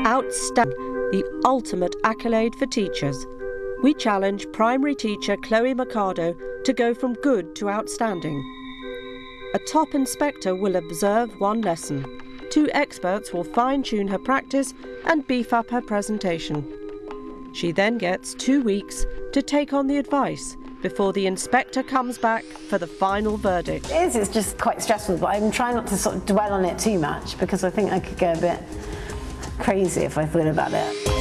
Outstanding, the ultimate accolade for teachers. We challenge primary teacher Chloe Mercado to go from good to outstanding. A top inspector will observe one lesson. 2 experts will fine-tune her practice and beef up her presentation. She then gets 2 weeks to take on the advice before the inspector comes back for the final verdict. It's just quite stressful, but I'm trying not to sort of dwell on it too much because I think I could go a bit crazy if I thought about it.